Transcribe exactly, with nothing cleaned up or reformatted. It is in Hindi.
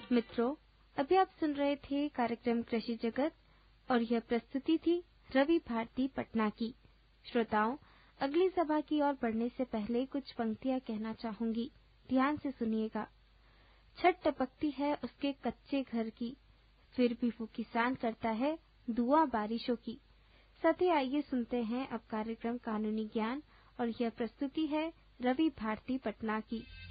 मित्रों, अभी आप सुन रहे थे कार्यक्रम कृषि जगत और यह प्रस्तुति थी रवि भारती पटना की। श्रोताओं, अगली सभा की ओर बढ़ने से पहले कुछ पंक्तियां कहना चाहूंगी, ध्यान से सुनिएगा। छत टपकती है उसके कच्चे घर की, फिर भी वो किसान करता है दुआ बारिशों की। साथ ही आइए सुनते हैं अब कार्यक्रम कानूनी ज्ञान और यह प्रस्तुति है रवि भारती पटना की।